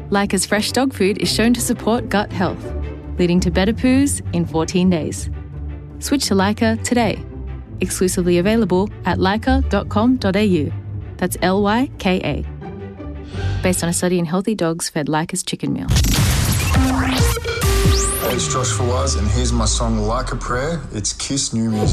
Lyca's fresh dog food is shown to support gut health, leading to better poos in 14 days. Switch to Lyca today. Exclusively available at lyca.com.au. That's Lyka. Based on a study in healthy dogs fed Lyca's chicken meal. Hey, it's Josh Fawaz, and here's my song Like a Prayer. It's Kiss New Music.